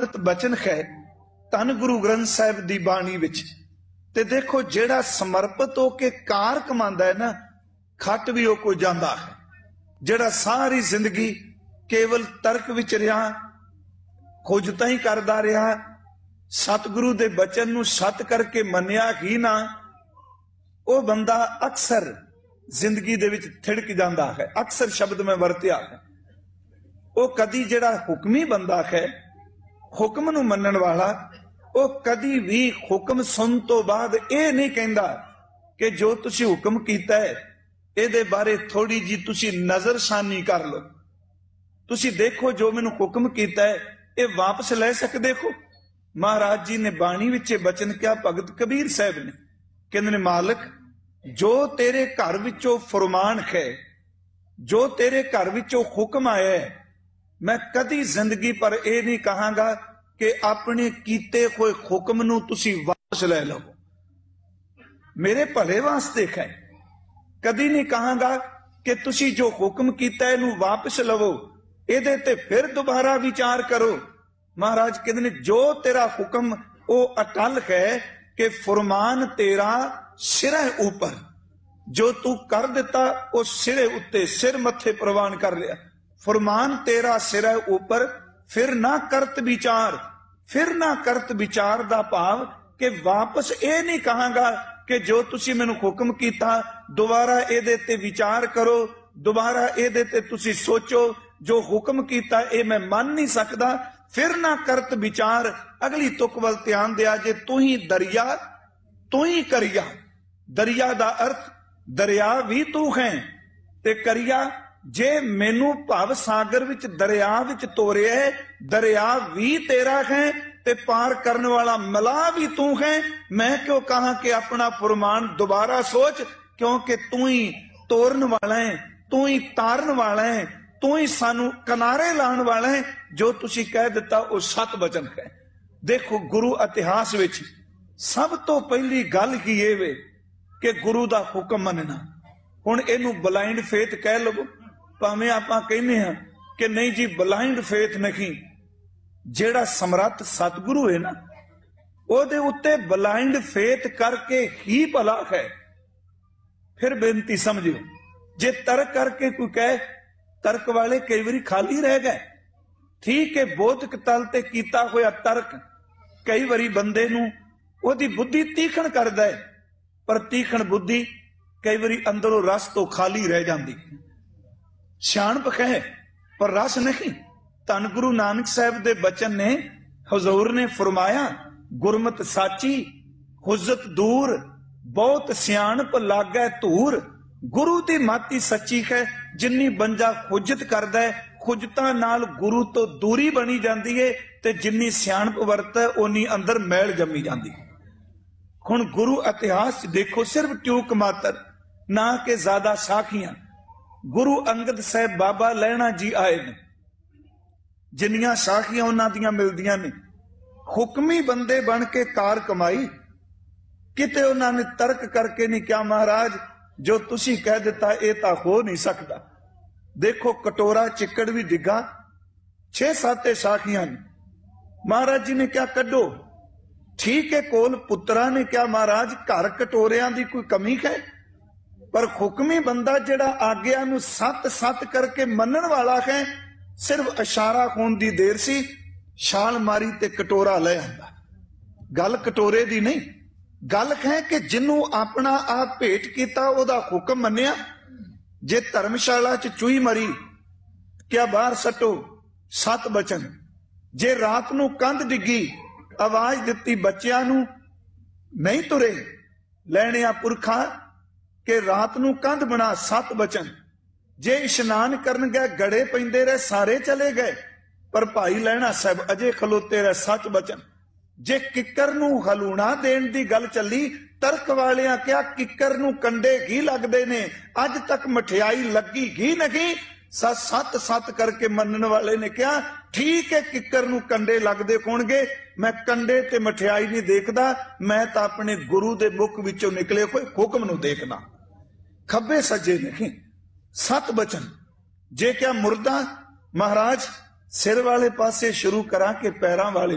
पवित बचन है धन गुरु ग्रंथ साहिब दी बाणी विच। ते देखो जेड़ा समर्पित होके कार कमांदा है ना, खट भी कोई जांदा है। जेड़ा सारी जिंदगी केवल तर्क विच रहा, खोजता ही करदा रहा, सतगुरु दे बचन नूं सत करके मन्निया ही ना, वो बंदा अक्सर जिंदगी दे विच थिड़क जांदा है। अक्सर शब्द में वरतिया है। वो कदी जेड़ा हुक्मी बंदा है, हुक्म नूं मन्नण वाला, वो कदी भी हुक्म सुन तो बाद ये नहीं कहंदा कि जो तुसी हुक्म कीता है इहदे बारे थोड़ी जी तुसी नजरसानी कर लो, तुसी देखो जो मैनूं हुक्म कीता है ये वापस ले सकदे हो। महाराज जी ने बाणी विच बचन किया, भगत कबीर साहब ने कहंदे ने, मालिक जो तेरे घर विचों फरमान है, जो तेरे घर विचों हुक्म आया है, मैं कदी जिंदगी पर यह नहीं कहांगा कि अपने कीते हुए हुक्म नूं तुसी वापस ले लो, मेरे भले वास्ते है। कदी नहीं कहांगा कि तुसी जो हुक्म कीता है इहनूं वापस लवो, इहदे ते फिर दोबारा विचार करो। महाराज कहते ने, जो तेरा हुक्म वो अटल है कि फरमान तेरा सिरे ऊपर, जो तू कर दिता वो सिरे उत्ते, सिर मथे प्रवान कर लिया। फरमान तेरा सिरे ऊपर, फिर ना करत विचार। फिर ना करत विचार दा भाव कि वापस ये नहीं कहांगा कि जो तुसी मैनू हुक्म कीता दोबारा इहदे ते विचार करो, दोबारा इहदे ते तुसी सोचो, जो हुक्म कीता ये मैं मान नहीं सकदा। फिर ना करत विचार, अगली तुक वल ध्यान दिया जे, तू ही दरिया तू ही करिया। दरिया दा अर्थ दरिया भी तू है ते करिया, जे मैनू भाव सागर विच दरिया विच तोरिया है, दरिया भी तेरा है ते पार करने वाला मला भी तू है। मैं क्यों कहा कि अपना फरमान दोबारा सोच, क्योंकि तू ही तोड़न वाला है, तू ही तारन वाला है, तू ही सानू किनारे लाने वाला है। जो तुसी कह दिता वो सत वचन है। देखो गुरु इतिहास विच सब तो पहली गल ही ये वे कि गुरु दा हुक्म मनना। हुण इहनूं ब्लाइंड फेथ कह लवो, भावें आपां कहने हां कि नहीं जी ब्लाइंड फेथ नहीं, जेड़ा समर्थ सतगुरु है ना, ओहदे उत्ते ब्लाइंड फेथ करके ही भला है। फिर बेनती समझियो, जे तर्क करके कोई कहे, तर्क वाले कई बारी खाली रह गए। ठीक है, बोधक तल ते कीता होया तर्क कई बारी बंदे नूं ओहदी बुद्धि तीखण करदा है, पर तीखण बुद्धि कई बारी अंदरों रस तो खाली रह जाती। सियाणप है पर रस नहीं। धन गुरु नानक साहब दे बचन ने, हजूर ने फरमाया, गुरमत साची हुज्जत दूर, बहुत सियाणप लागै धूर। गुरु दी माती सच्ची है, जिन्नी बंजा खुजत करदा है, खुजतां नाल गुरु तो दूरी बनी जाती है, ते जिन्नी सियाणप वरत उन्नी अंदर मैल जमी जाती है। हुण गुरु इतिहास देखो, सिर्फ ट्यूक मात्र ना के ज्यादा साखियां। गुरु अंगद साहब बाबा लैणा जी आए ने, जिन्नियां साखियां उन्हां दियां मिलदियां ने। हुक्मी बंदे बन के कार कमाई, किते उन्होंने तर्क करके नहीं क्या, महाराज जो तुसी कह दिता ये तो हो नहीं सकता। देखो कटोरा चिक्कड़ भी डिगा, 6-7 साखियां ने। महाराज जी ने क्या, कड्डो। ठीक है, कोल पुत्रा ने क्या, महाराज घर कटोरियां दी कोई कमी है, पर हुक्मी बंदा जेड़ा आग्या नूं सत करके मनन वाला है, सिर्फ इशारा होने दी देर सी, छाल मारी ते कटोरा ले आंदा। गल कटोरे दी नहीं, गल है कि जिन्हों अपना आप भेंट किया ओदा हुक्म मन्निया। जे धर्मशाला च चूही मरी, क्या बाहर सटो, 7 बचन। जे रात नूं कंध डिगी, आवाज दिती बच्चियां नूं, नहीं तुरे लैणिया पुरखा के रात नूं कंध बना, 7 बचन। जे इशनान करन गए, गड़े पैंदे रहे, सारे चले गए, पर भाई लैणा साहब अजे खलोते रहे, 7 बचन। जे किकर नूं हलूणा देण दी गल चली, तर्क वालियां क्या किकर नूं कंडे घी लगदे ने, अज तक मठियाई लगी घी नहीं। 7 करके मनन वाले ने क्या, ठीक है किकर नूं कंडे लगदे होणगे, मैं कंडे ते मठियाई नहीं देखदा, मैं तां अपने गुरु दे मुख विचों निकले कोई हुक्म नूं देखदा, खब्बे सज्जे नहीं। 7 बचन। जे क्या मुर्दा, महाराज सिर वाले पासे शुरू करा के पैरां वाले